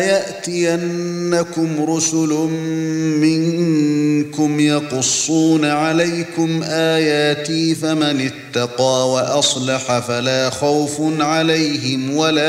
يأتينكم رسل منكم يقصون عليكم آياتي فمن اتقى وأصلح فلا خوف عليهم ولا